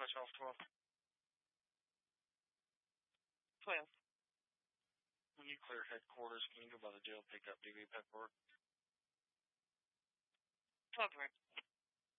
Switch off 12. 12. When you clear headquarters, can you go by the jail pickup DV paperwork? 12 right.